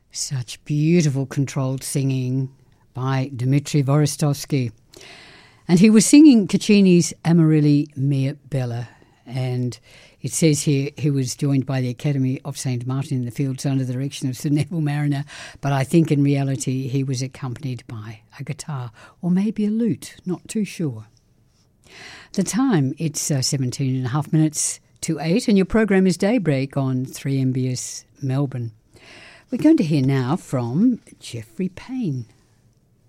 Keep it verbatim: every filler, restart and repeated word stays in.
Such beautiful controlled singing by Dmitri Vorostovsky. And he was singing Caccini's Amarylli mia bella. And it says here he was joined by the Academy of Saint Martin in the Fields under the direction of Sir Neville Mariner. But I think in reality he was accompanied by a guitar or maybe a lute, not too sure. The time, it's uh, seventeen and a half minutes to eight, and your program is Daybreak on three M B S Melbourne. We're going to hear now from Jeffrey Payne.